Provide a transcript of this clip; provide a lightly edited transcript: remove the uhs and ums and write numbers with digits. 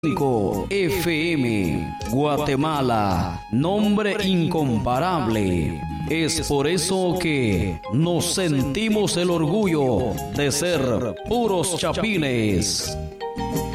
FM, Guatemala, nombre incomparable. Es por eso que nos sentimos el orgullo de ser puros chapines.